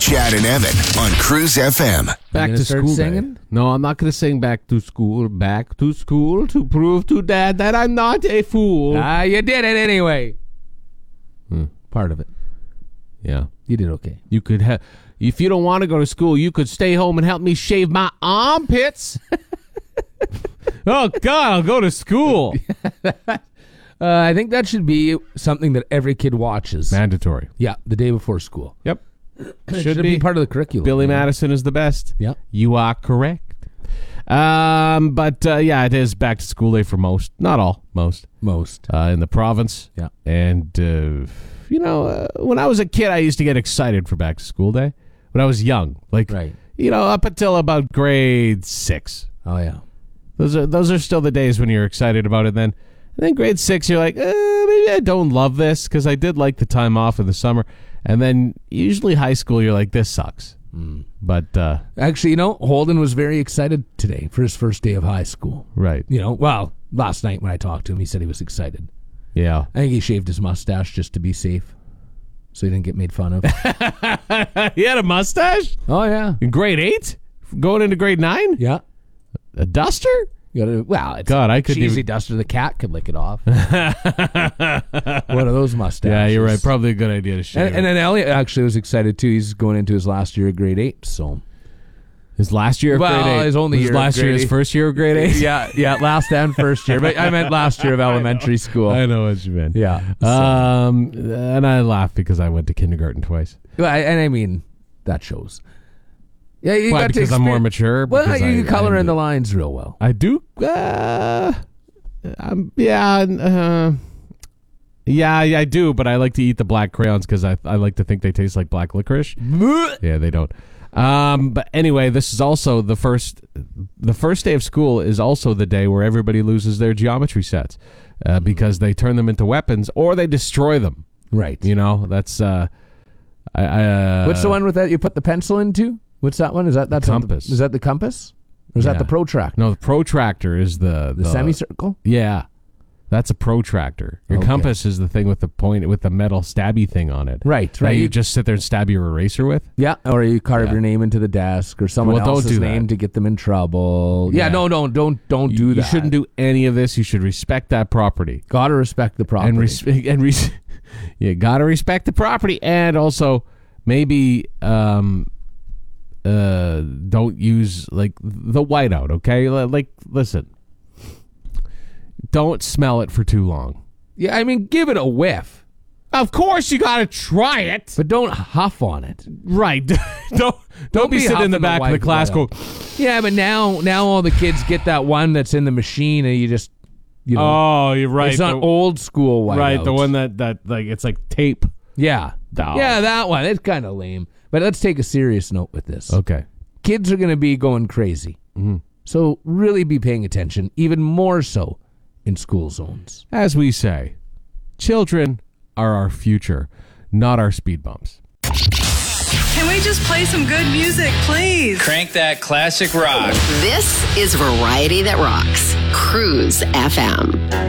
Chad and Evan on Cruise FM. Back to school singing? day. No, I'm not going to sing back to school to prove to Dad that I'm not a fool. You did it anyway. Part of it. Yeah. You did okay. You could have, if you don't want to go to school, you could stay home and help me shave my armpits. Oh, God, I'll go to school. I think that should be something that every kid watches. Mandatory. Yeah, the day before school. Yep. Should be part of the curriculum. Billy Madison is the best. Yeah. You are correct. But it is back to school day for most. Not all. Most. In the province. Yeah. And, when I was a kid, I used to get excited for back to school day. When I was young. Right. Up until about grade 6. Oh, yeah. Those are still the days when you're excited about it. And then grade 6, you're like, maybe I don't love this because I did like the time off in the summer. And then usually high school, you're like, this sucks. But actually, Holden was very excited today for his first day of high school. Right. Last night when I talked to him, he said he was excited. Yeah. I think he shaved his mustache just to be safe, so he didn't get made fun of. He had a mustache? Oh, yeah. In grade 8? Going into grade 9? Yeah. A duster? It's God, I couldn't cheesy even... duster. The cat could lick it off. One of those mustaches. Yeah, you're right. Probably a good idea to shave. And then Elliot actually was excited too. He's going into his last year of grade 8. So his last year of grade 8? His only year. Last year, his first year of grade 8? Yeah, last and first year. But I meant last year of elementary school. I know what you meant. Yeah. And I laugh because I went to kindergarten twice. And I mean, that shows. Yeah, Why, because I'm more mature? Well, you color in the lines real well. I do. I do, but I like to eat the black crayons because I like to think they taste like black licorice. Yeah, they don't. But anyway, this is also the first day of school is also the day where everybody loses their geometry sets because they turn them into weapons or they destroy them. Right. That's. What's the one with that you put the pencil into? What's that one? Is that compass? Is that the compass? Or is that the protractor? No, the protractor is the semicircle? Yeah. That's a protractor. Your compass is the thing with the point with the metal stabby thing on it. Right. That you just sit there and stab your eraser with. Yeah, or you carve your name into the desk or someone else's name to get them in trouble. Yeah, no, don't do that. You shouldn't do any of this. You should respect that property. Gotta respect the property. You gotta respect the property, and also maybe don't use like the whiteout. Okay, listen. Don't smell it for too long. Yeah, I mean, give it a whiff. Of course, you got to try it, but don't huff on it. Right? don't be sitting in the back of the class going. Yeah, but now all the kids get that one that's in the machine, and you just, Oh, you're right. It's not old school whiteout. Right, the one that like it's like tape. Yeah, yeah, that one. It's kind of lame. But let's take a serious note with this. Okay, kids are going to be going crazy, so really be paying attention, even more so in school zones. As we say, children are our future, not our speed bumps. Can we just play some good music, please? Crank that classic rock. This is Variety That Rocks. Cruise FM.